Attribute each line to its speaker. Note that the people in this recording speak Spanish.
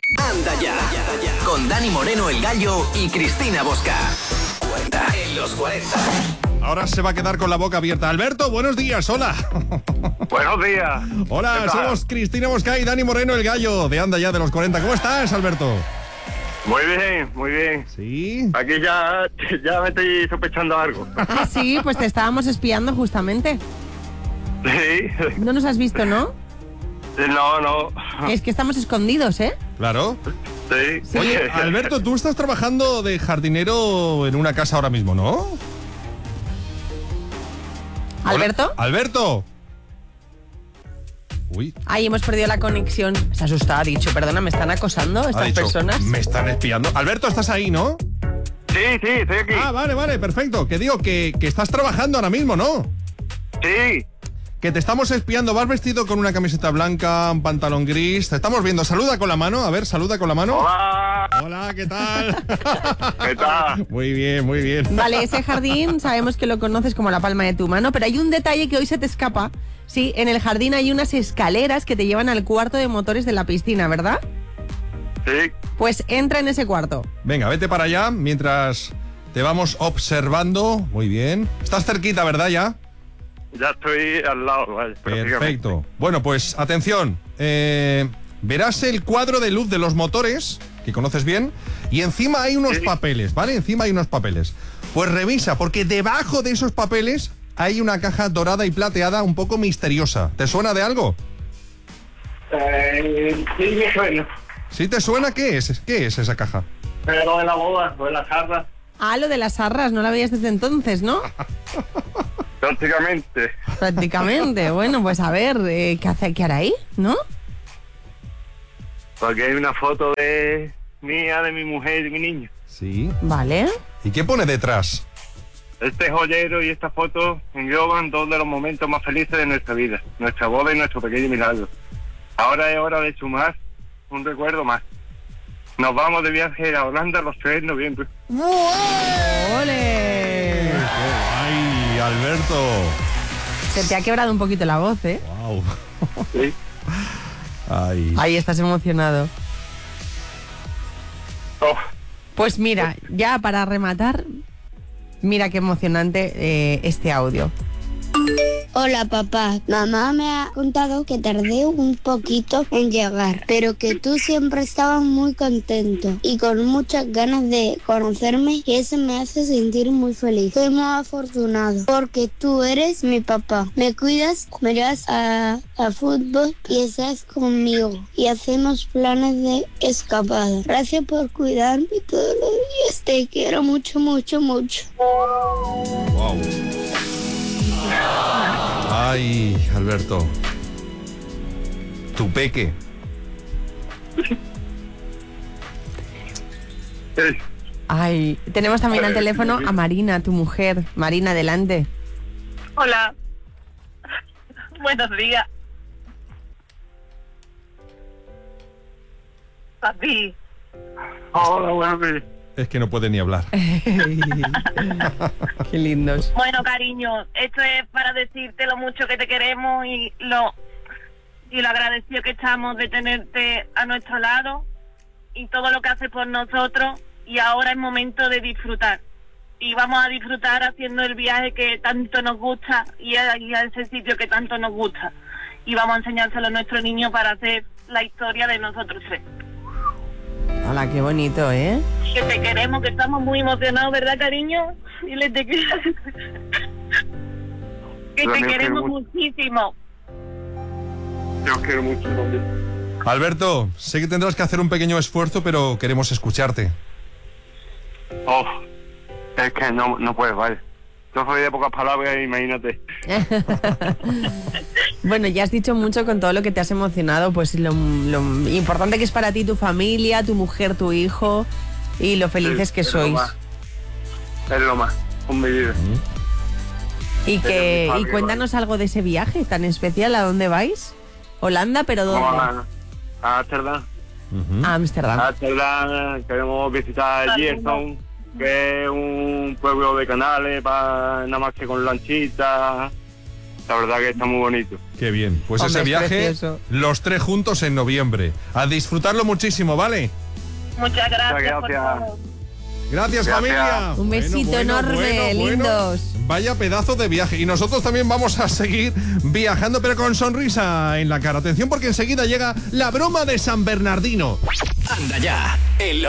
Speaker 1: Anda ya, con Dani Moreno el Gallo y Cristina Bosca. Cuenta en los 40.
Speaker 2: Ahora se va a quedar con la boca abierta. Alberto, buenos días, hola.
Speaker 3: Buenos días.
Speaker 2: Hola, somos Cristina Bosca y Dani Moreno el Gallo de Anda ya de los 40. ¿Cómo estás, Alberto?
Speaker 3: Muy bien, muy bien.
Speaker 2: Sí.
Speaker 3: Aquí ya me estoy sospechando algo.
Speaker 4: Ah, sí, pues te estábamos espiando justamente.
Speaker 3: Sí.
Speaker 4: No nos has visto, ¿no?
Speaker 3: No.
Speaker 4: Es que estamos escondidos, ¿eh?
Speaker 2: Claro.
Speaker 3: Sí.
Speaker 2: Oye, Alberto, tú estás trabajando de jardinero en una casa ahora mismo, ¿no?
Speaker 4: ¿Alberto?
Speaker 2: Hola, Alberto. Uy.
Speaker 4: Ahí hemos perdido la conexión. Se asusta, ha dicho, perdona, ¿me están acosando
Speaker 2: Ha
Speaker 4: estas
Speaker 2: dicho,
Speaker 4: personas?
Speaker 2: me están espiando. Alberto, ¿estás ahí, no?
Speaker 3: Sí, estoy aquí.
Speaker 2: Ah, vale, perfecto. Que digo que estás trabajando ahora mismo, ¿no?
Speaker 3: Sí.
Speaker 2: Que te estamos espiando. Vas vestido con una camiseta blanca, un pantalón gris. Te estamos viendo. Saluda con la mano. A ver, saluda con la mano.
Speaker 3: Hola.
Speaker 2: Hola, ¿qué tal?
Speaker 3: ¿Qué tal?
Speaker 2: Muy bien, muy bien.
Speaker 4: Vale, ese jardín sabemos que lo conoces como la palma de tu mano, pero hay un detalle que hoy se te escapa. Sí, en el jardín hay unas escaleras que te llevan al cuarto de motores de la piscina, ¿verdad?
Speaker 3: Sí.
Speaker 4: Pues entra en ese cuarto.
Speaker 2: Venga, vete para allá mientras te vamos observando. Muy bien. Estás cerquita, ¿verdad, ya?
Speaker 3: Ya estoy al lado, vale.
Speaker 2: Perfecto. Bueno, pues atención. Verás el cuadro de luz de los motores, que conoces bien, y encima hay unos papeles, ¿vale? Encima hay unos papeles. Pues revisa, porque debajo de esos papeles hay una caja dorada y plateada un poco misteriosa. ¿Te suena de algo?
Speaker 3: Sí, me suena.
Speaker 2: ¿Sí te suena? ¿Qué es? ¿Qué es esa caja?
Speaker 3: Pero lo de la boda, lo de las jarras.
Speaker 4: Ah, lo de las arras, no la veías desde entonces, ¿no?
Speaker 3: Prácticamente.
Speaker 4: Prácticamente. Bueno, pues a ver, ¿qué hará ahí? ¿No?
Speaker 3: Porque hay una foto de mía, de mi mujer y de mi niño.
Speaker 2: Sí.
Speaker 4: Vale.
Speaker 2: ¿Y qué pone detrás?
Speaker 3: Este joyero y esta foto engloban dos de los momentos más felices de nuestra vida, nuestra boda y nuestro pequeño milagro. Ahora es hora de sumar un recuerdo más. Nos vamos de viaje a Holanda los 3 de noviembre.
Speaker 4: ¡Ole!
Speaker 2: ¡Ay, Alberto!
Speaker 4: Se te ha quebrado un poquito la voz, ¿eh?
Speaker 2: ¡Wow!
Speaker 3: Sí.
Speaker 2: Ay.
Speaker 4: Ahí estás emocionado.
Speaker 3: Oh,
Speaker 4: Pues mira, ya para rematar, mira qué emocionante este audio.
Speaker 5: Hola papá, mamá me ha contado que tardé un poquito en llegar, pero que tú siempre estabas muy contento y con muchas ganas de conocerme y eso me hace sentir muy feliz. Soy muy afortunado porque tú eres mi papá. Me cuidas, me llevas a fútbol y estás conmigo y hacemos planes de escapada. Gracias por cuidarme todos los días. Te quiero mucho, mucho, mucho.
Speaker 2: Wow. Ay, Alberto. Tu peque.
Speaker 4: Ay, tenemos también al teléfono a Marina, tu mujer. Marina, adelante.
Speaker 6: Hola. Buenos días. Papi.
Speaker 3: hola, buenos días.
Speaker 2: Es que no puede ni hablar.
Speaker 4: Qué lindos.
Speaker 6: Bueno, cariño, esto es para decirte lo mucho que te queremos y lo agradecido que estamos de tenerte a nuestro lado y todo lo que haces por nosotros. Y ahora es momento de disfrutar. Y vamos a disfrutar haciendo el viaje que tanto nos gusta y a ese sitio que tanto nos gusta. Y vamos a enseñárselo a nuestro niño para hacer la historia de nosotros tres.
Speaker 4: Hola, qué bonito, ¿eh?
Speaker 6: Que te queremos, que estamos muy emocionados, ¿verdad, cariño? Dile que te queremos muchísimo.
Speaker 3: Yo os quiero mucho también.
Speaker 2: Alberto, sé que tendrás que hacer un pequeño esfuerzo, pero queremos escucharte.
Speaker 3: Oh, es que no puedes, vale. Yo soy de pocas palabras, imagínate.
Speaker 4: Bueno, ya has dicho mucho con todo lo que te has emocionado, pues lo importante que es para ti tu familia, tu mujer, tu hijo y lo felices que sois.
Speaker 3: Es lo más, un mi vida.
Speaker 4: Y cuéntanos algo de ese viaje tan especial, ¿a dónde vais? Holanda, pero ¿dónde?
Speaker 3: A Ámsterdam.
Speaker 4: A Ámsterdam.
Speaker 3: Ámsterdam, queremos visitar Gerson, que es un pueblo de canales, para nada más que con lanchitas, La verdad que está muy bonito.
Speaker 2: Qué bien. Pues
Speaker 4: Hombre,
Speaker 2: ese
Speaker 4: es
Speaker 2: viaje,
Speaker 4: precioso.
Speaker 2: los 3 juntos en noviembre. A disfrutarlo muchísimo, ¿vale?
Speaker 6: Muchas gracias por
Speaker 3: gracias.
Speaker 6: todo.
Speaker 2: Gracias,
Speaker 3: Gracias.
Speaker 2: familia.
Speaker 4: Un besito enorme, lindos.
Speaker 2: Vaya pedazo de viaje. Y nosotros también vamos a seguir viajando, pero con sonrisa en la cara. Atención, porque enseguida llega la broma de San Bernardino.
Speaker 1: Anda ya. En los